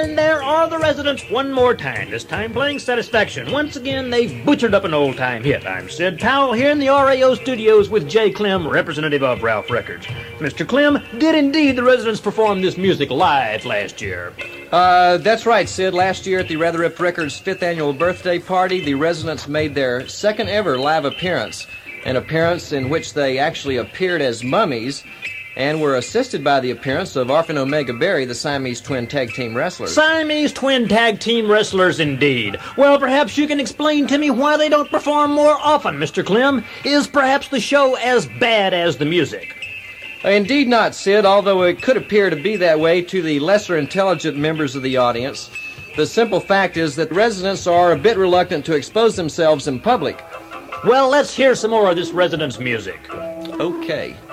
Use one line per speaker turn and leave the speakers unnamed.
And there are the residents one more time, this time playing Satisfaction. Once again, they've butchered up an old-time hit. I'm Sid Powell here in the RAO studios with Jay Clem, representative of Ralph Records. Mr. Clem, did indeed the residents perform this music live last year?
That's right, Sid. Last year at the Rather Ripped Records 5th annual birthday party, the residents made their second ever live appearance, an appearance in which they actually appeared as mummies, and were assisted by the appearance of Alpha and Omega Berry, the Siamese twin tag team wrestlers.
Siamese twin tag team wrestlers, indeed. Well, perhaps you can explain to me why they don't perform more often, Mr. Clem. Is perhaps the show as bad as the music?
Indeed not, Sid, although it could appear to be that way to the lesser intelligent members of the audience. The simple fact is that residents are a bit reluctant to expose themselves in public.
Well, let's hear some more of this residents' music.
Okay.